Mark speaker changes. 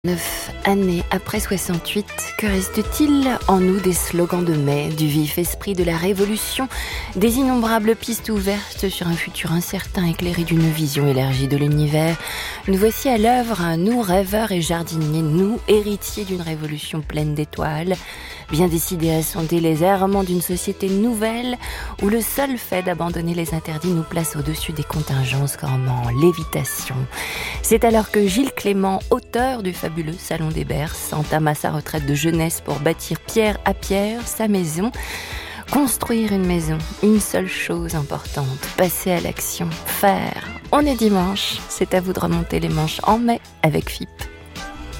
Speaker 1: 9 années après 68, que reste-t-il en nous des slogans de mai, du vif esprit de la révolution, des innombrables pistes ouvertes sur un futur incertain éclairé d'une vision élargie de l'univers? Nous voici à l'œuvre, nous rêveurs et jardiniers, nous héritiers d'une révolution pleine d'étoiles, bien décidés à sonder les errements d'une société nouvelle où le seul fait d'abandonner les interdits nous place au-dessus des contingences comme en lévitation. C'est alors que Gilles Clément, auteur du fabuleux Salon des Berces, entame à sa retraite de jeunesse pour bâtir pierre à pierre sa maison. Construire une maison, une seule chose importante, passer à l'action, faire. On est dimanche, c'est à vous de remonter les manches en mai avec FIP.